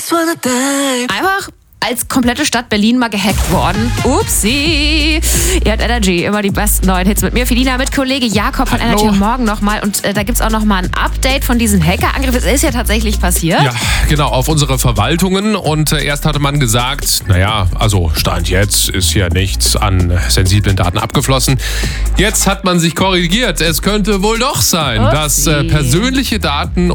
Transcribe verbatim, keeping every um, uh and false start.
Einfach als komplette Stadt Berlin mal gehackt worden. Upsi. Ihr habt Energy, immer die besten neuen Hits mit mir. Felina, mit Kollege Jakob von Energy morgen nochmal. Und äh, da gibt es auch nochmal ein Update von diesem Hackerangriff. Es ist ja tatsächlich passiert. Ja, genau, auf unsere Verwaltungen. Und äh, erst hatte man gesagt, naja, also Stand jetzt ist ja nichts an sensiblen Daten abgeflossen. Jetzt hat man sich korrigiert. Es könnte wohl doch sein, Upsi. dass äh, persönliche Daten